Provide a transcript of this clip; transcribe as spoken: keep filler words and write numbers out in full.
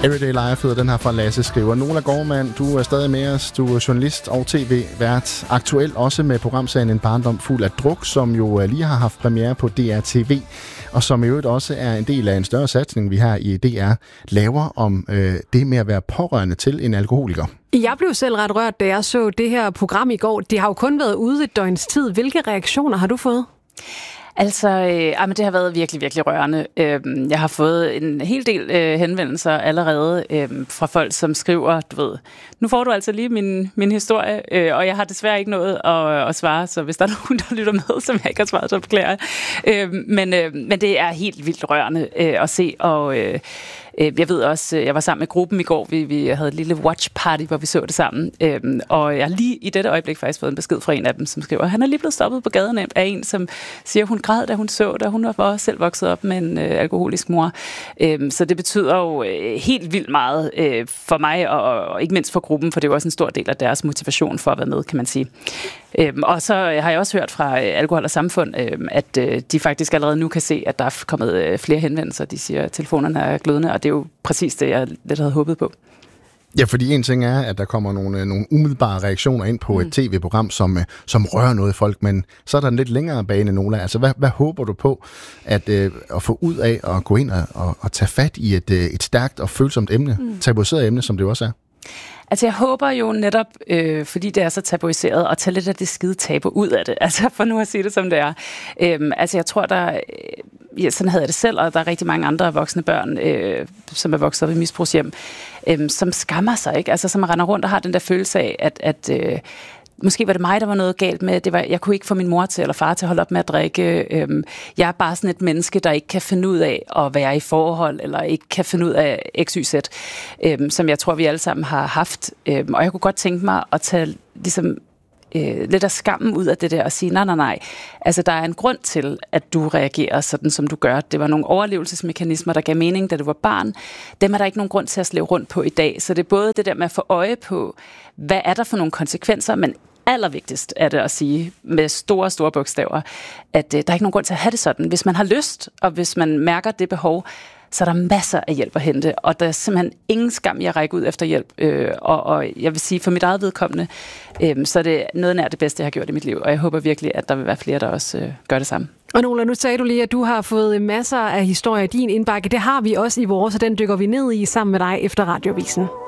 Everyday Life hedder den her fra Lasse Skriver. Nola Gaardmand, du er stadig med os. Du er journalist og tv-vært. Aktuel også med programserien En barndom fuld af druk, som jo lige har haft premiere på D R T V, og som i øvrigt også er en del af en større satsning, vi her i D R laver om øh, det med at være pårørende til en alkoholiker. Jeg blev selv ret rørt, da jeg så det her program i går. Det har jo kun været ude et døgns tid. Hvilke reaktioner har du fået? Altså, øh, men det har været virkelig, virkelig rørende. Øh, jeg har fået en hel del øh, henvendelser allerede øh, fra folk, som skriver, du ved, nu får du altså lige min, min historie, øh, og jeg har desværre ikke noget at, at svare, så hvis der er nogen, der lytter med, som jeg ikke har svaret, så beklager jeg. Øh, men, øh, men det er helt vildt rørende øh, at se, og øh, jeg ved også, jeg var sammen med gruppen i går, vi, vi havde et lille watch party, hvor vi så det sammen, øhm, og jeg har lige i dette øjeblik faktisk fået en besked fra en af dem, som skriver, han er lige blevet stoppet på gaden af en, som siger, hun græd, da hun så det, hun var selv vokset op med en øh, alkoholisk mor. Øhm, så det betyder jo øh, helt vildt meget øh, for mig, og, og ikke mindst for gruppen, for det er jo også en stor del af deres motivation for at være med, kan man sige. Øhm, og så har jeg også hørt fra øh, Alkohol og Samfund, øh, at øh, de faktisk allerede nu kan se, at der er kommet øh, flere henvendelser. De siger, at telefonerne er glødende, og det er jo præcis det, jeg lidt havde håbet på. Ja, fordi en ting er, at der kommer nogle, nogle umiddelbare reaktioner ind på mm. et tv-program, som, som rører noget i folk, men så er der en lidt længere bane, Nola. Altså, hvad, hvad håber du på at, øh, at få ud af at gå ind og, og, og tage fat i et, et stærkt og følsomt emne, mm. tabuiseret emne, som det også er? Altså, jeg håber jo netop, øh, fordi det er så tabuiseret, at tage lidt af det skide tabu ud af det. Altså, for nu at sige det, som det er. Øhm, altså, jeg tror, der... Ja, sådan havde jeg det selv, og der er rigtig mange andre voksne børn, øh, som er vokset op i misbrugshjem, øh, som skammer sig, ikke? Altså, som render rundt og har den der følelse af, at... at øh, måske var det mig, der var noget galt med. Det var, jeg kunne ikke få min mor til eller far til at holde op med at drikke. Øhm, jeg er bare sådan et menneske, der ikke kan finde ud af at være i forhold, eller ikke kan finde ud af X Y Z, øhm, som jeg tror, vi alle sammen har haft. Øhm, og jeg kunne godt tænke mig at tage ligesom, øh, lidt af skammen ud af det der og sige, nej, nej, nej. Altså, der er en grund til, at du reagerer sådan, som du gør. Det var nogle overlevelsesmekanismer, der gav mening, da du var barn. Dem er der ikke nogen grund til at slæve rundt på i dag. Så det er både det der med at få øje på, hvad er der for nogle konsekvenser, men allervigtigst er det at sige med store, store bogstaver, at øh, der er ikke nogen grund til at have det sådan. Hvis man har lyst, og hvis man mærker det behov, så er der masser af hjælp at hente, og der er simpelthen ingen skam i at række ud efter hjælp. Øh, og, og jeg vil sige, for mit eget vedkommende, øh, så er det noget nær det bedste, jeg har gjort i mit liv, og jeg håber virkelig, at der vil være flere, der også øh, gør det samme. Og Nola, nu sagde du lige, at du har fået masser af historier i din indbakke. Det har vi også i vores, og den dykker vi ned i sammen med dig efter Radiovisen.